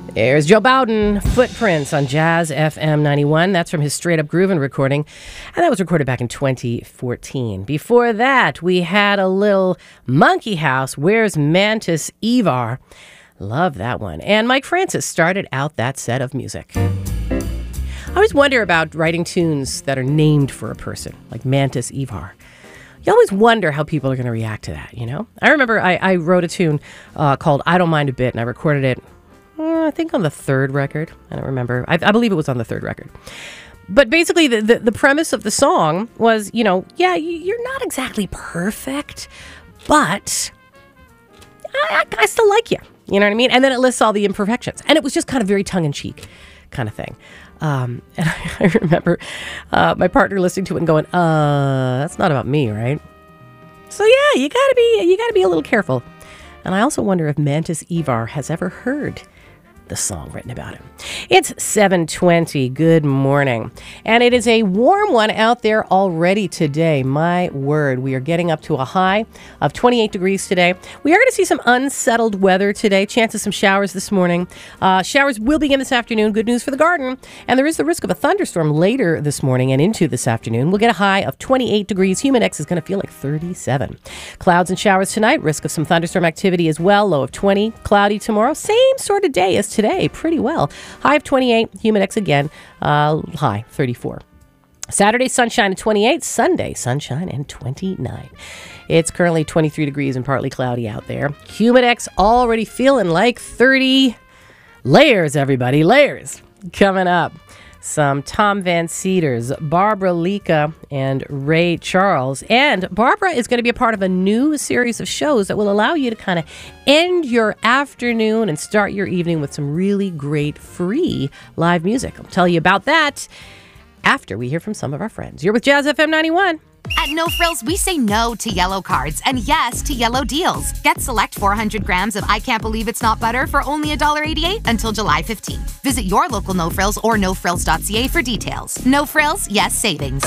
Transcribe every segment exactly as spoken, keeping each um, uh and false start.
There's Joe Bowden, Footprints on Jazz F M ninety-one. That's from his Straight Up Groovin' recording, and that was recorded back in twenty fourteen. Before that, we had a little Monkey House, Where's Mantis Evar? Love that one. And Mike Francis started out that set of music. I always wonder about writing tunes that are named for a person, like Mantis Evar. You always wonder how people are going to react to that, you know? I remember I, I wrote a tune uh, called I Don't Mind a Bit, and I recorded it, uh, I think on the third record. I don't remember. I, I believe it was on the third record. But basically, the, the, the premise of the song was, you know, yeah, you're not exactly perfect, but I, I, I still like you. You know what I mean? And then it lists all the imperfections. And it was just kind of very tongue-in-cheek kind of thing. Um, and I, I remember uh, my partner listening to it and going, uh, that's not about me, right? So yeah, you gotta be, you gotta be a little careful. And I also wonder if Mantis Evar has ever heard the song written about him. It's seven twenty. Good morning. And it is a warm one out there already today. My word, we are getting up to a high of twenty-eight degrees today. We are going to see some unsettled weather today. Chance of some showers this morning. Uh, showers will begin this afternoon. Good news for the garden. And there is the risk of a thunderstorm later this morning and into this afternoon. We'll get a high of twenty-eight degrees. Humid X is going to feel like thirty-seven. Clouds and showers tonight. Risk of some thunderstorm activity as well. Low of twenty. Cloudy tomorrow. Same sort of day as today. Today, pretty well. High of twenty-eight, humid X again, uh, high thirty-four. Saturday, sunshine at twenty-eight. Sunday, sunshine and twenty-nine. It's currently twenty-three degrees and partly cloudy out there. Humid X already feeling like thirty. Layers, everybody, layers. Coming up, some Tom Van Cedars, Barbara Lika, and Ray Charles. And Barbara is going to be a part of a new series of shows that will allow you to kind of end your afternoon and start your evening with some really great free live music. I'll tell you about that after we hear from some of our friends. You're with Jazz F M ninety-one. At No Frills, we say no to yellow cards and yes to yellow deals. Get select four hundred grams of I Can't Believe It's Not Butter for only one dollar eighty-eight until July fifteenth. Visit your local No Frills or no frills dot c a for details. No Frills, yes savings.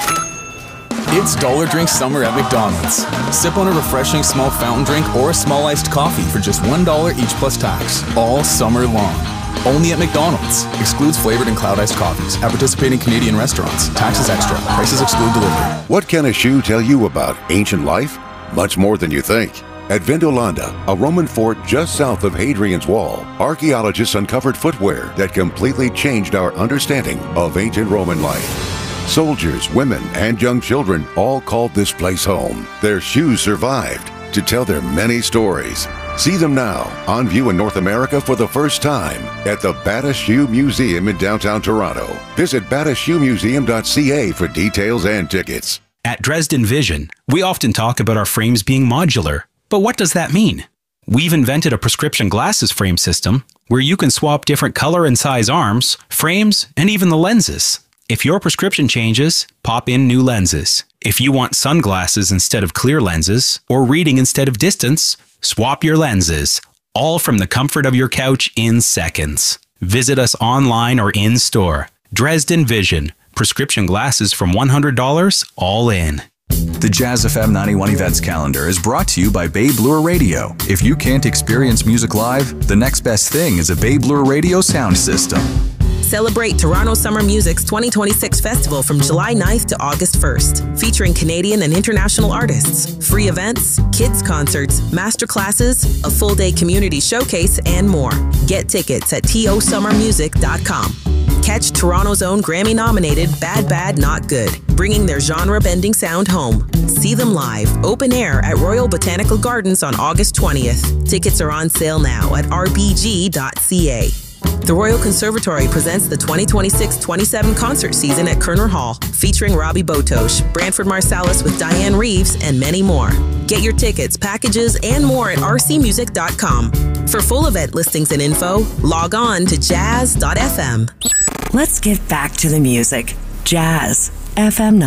It's Dollar Drink Summer at McDonald's. Sip on a refreshing small fountain drink or a small iced coffee for just one dollar each plus tax, all summer long. Only at McDonald's. Excludes flavored and cloud iced coffees. At participating Canadian restaurants. Taxes extra. Prices exclude delivery. What can a shoe tell you about ancient life? Much more than you think. At Vindolanda, a Roman fort just south of Hadrian's Wall, archaeologists uncovered footwear that completely changed our understanding of ancient Roman life. Soldiers, women, and young children all called this place home. Their shoes survived to tell their many stories. See them now, on view in North America for the first time at the Bata Shoe Museum in downtown Toronto. Visit bata shoe museum dot c a for details and tickets. At Dresden Vision, we often talk about our frames being modular. But what does that mean? We've invented a prescription glasses frame system where you can swap different color and size arms, frames, and even the lenses. If your prescription changes, pop in new lenses. If you want sunglasses instead of clear lenses, or reading instead of distance, swap your lenses, all from the comfort of your couch in seconds. Visit us online or in store. Dresden Vision. Prescription glasses from one hundred dollars, all in. The Jazz F M ninety-one events calendar is brought to you by Babe Lure Radio. If you can't experience music live, the next best thing is a Babe Lure Radio sound system. Celebrate Toronto Summer Music's twenty twenty-six festival from July ninth to August first, featuring Canadian and international artists, free events, kids concerts, master classes, a full-day community showcase, and more. Get tickets at t o summer music dot com. Catch Toronto's own Grammy-nominated Bad Bad Not Good, bringing their genre-bending sound home. See them live, open air at Royal Botanical Gardens on August twentieth. Tickets are on sale now at r b g dot c a. The Royal Conservatory presents the twenty twenty-six twenty-seven concert season at Kerner Hall, featuring Robbie Botosh, Branford Marsalis with Diane Reeves, and many more. Get your tickets, packages, and more at r c music dot com. For full event listings and info, log on to jazz dot f m. Let's get back to the music. Jazz F M